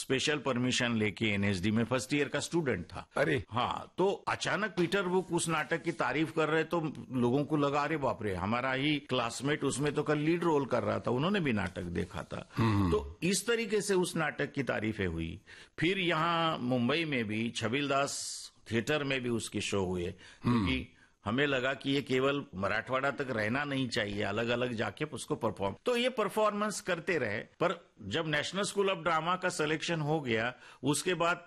Special permission लेके NSD में first year का स्टूडेंट था। अरे हाँ, तो अचानक पीटर बुक उस नाटक की तारीफ कर रहे तो लोगों को लगा अरे बाप रे, हमारा ही क्लासमेट उसमें तो कल लीड रोल कर रहा था, उन्होंने भी नाटक देखा था। तो इस तरीके से उस नाटक की तारीफें हुई। फिर यहाँ मुंबई में भी छबिलदास थिएटर में भी उसके शो हुए, क्योंकि हमें लगा कि ये केवल मराठवाड़ा तक रहना नहीं चाहिए, अलग अलग जाके उसको परफॉर्म, तो ये परफॉर्मेंस करते रहे। पर जब नेशनल स्कूल ऑफ ड्रामा का सिलेक्शन हो गया, उसके बाद